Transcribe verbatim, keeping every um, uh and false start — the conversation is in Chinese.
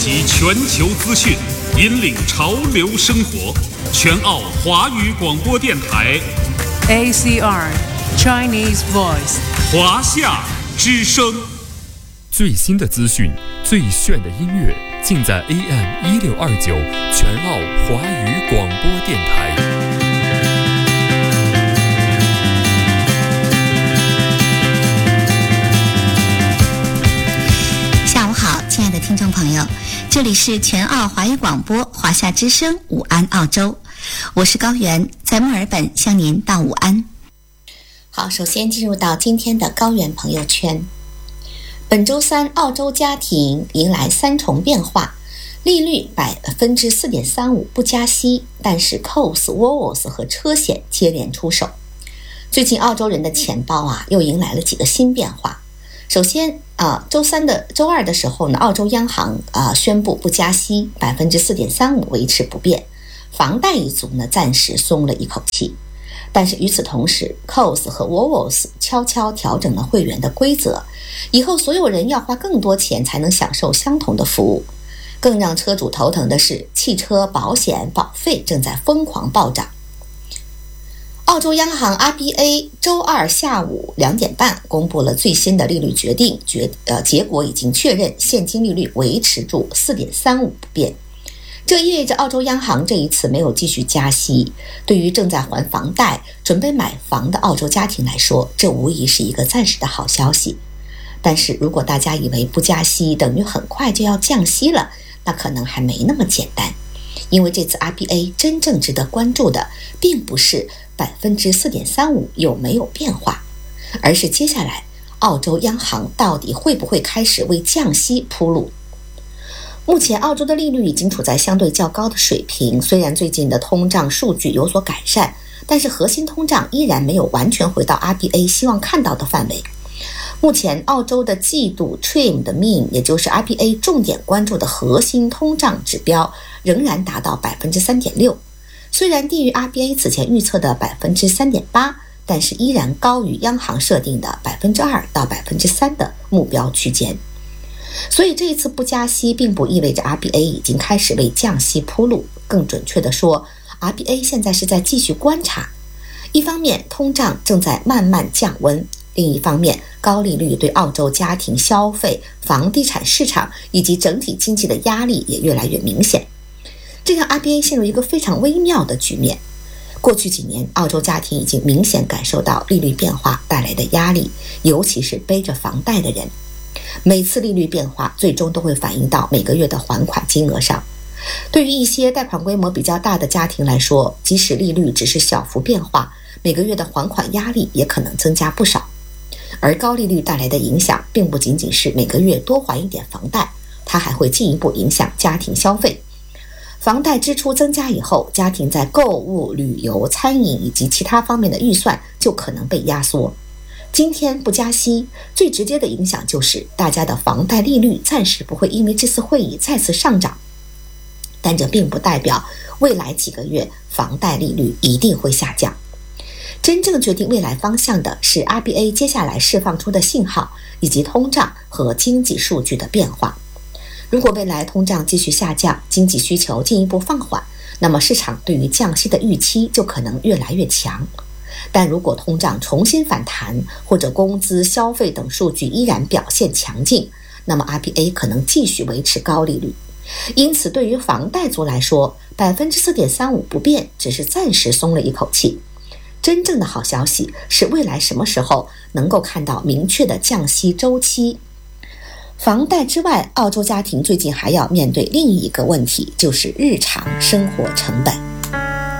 集全球资讯，引领潮流生活。全澳华语广播电台 A C R Chinese Voice 华夏之声。 最新的资讯，最炫的音乐，尽在 A M 一六二九全澳华语广播电台。 下午好，亲爱的听众朋友，这里是全澳华语广播华夏之声午安澳洲，我是高原，在墨尔本向您道午安。好，首先进入到今天的高原朋友圈。本周三，澳洲家庭迎来三重变化，利率百分之四点三五不加息，但是 C O S、W O S 和车险接连出手。最近澳洲人的钱包啊，又迎来了几个新变化。首先啊，周三的周二的时候呢，澳洲央行啊宣布不加息，百分之四点三五维持不变，房贷一族呢暂时松了一口气。但是与此同时 ，C O S 和 W O S 悄悄调整了会员的规则，以后所有人要花更多钱才能享受相同的服务。更让车主头疼的是，汽车保险保费正在疯狂暴涨。澳洲央行 R B A 周二下午两点半公布了最新的利率决定，决呃结果已经确认，现金利率维持住 四点三五 不变。这意味着澳洲央行这一次没有继续加息，对于正在还房贷、准备买房的澳洲家庭来说，这无疑是一个暂时的好消息。但是如果大家以为不加息等于很快就要降息了，那可能还没那么简单。因为这次 R B A 真正值得关注的，并不是 百分之四点三五 有没有变化，而是接下来澳洲央行到底会不会开始为降息铺路。目前澳洲的利率已经处在相对较高的水平，虽然最近的通胀数据有所改善，但是核心通胀依然没有完全回到 R B A 希望看到的范围。目前澳洲的季度 Trim 的 Mean， 也就是 R B A 重点关注的核心通胀指标，仍然达到 百分之三点六， 虽然低于 R B A 此前预测的 百分之三点八， 但是依然高于央行设定的 百分之二 到 百分之三 的目标区间。所以这一次不加息并不意味着 R B A 已经开始为降息铺路，更准确的说， R B A 现在是在继续观察。一方面通胀正在慢慢降温，另一方面高利率对澳洲家庭消费、房地产市场以及整体经济的压力也越来越明显，这让 R B A 陷入一个非常微妙的局面。过去几年，澳洲家庭已经明显感受到利率变化带来的压力，尤其是背着房贷的人。每次利率变化最终都会反映到每个月的还款金额上。对于一些贷款规模比较大的家庭来说，即使利率只是小幅变化，每个月的还款压力也可能增加不少。而高利率带来的影响并不仅仅是每个月多还一点房贷，它还会进一步影响家庭消费。房贷支出增加以后，家庭在购物、旅游、餐饮以及其他方面的预算就可能被压缩。今天不加息，最直接的影响就是大家的房贷利率暂时不会因为这次会议再次上涨，但这并不代表未来几个月房贷利率一定会下降。真正决定未来方向的是 R B A 接下来释放出的信号，以及通胀和经济数据的变化。如果未来通胀继续下降，经济需求进一步放缓，那么市场对于降息的预期就可能越来越强。但如果通胀重新反弹，或者工资、消费等数据依然表现强劲，那么 R B A 可能继续维持高利率。因此对于房贷族来说， 百分之四点三五 不变只是暂时松了一口气。真正的好消息是未来什么时候能够看到明确的降息周期。房贷之外，澳洲家庭最近还要面对另一个问题，就是日常生活成本。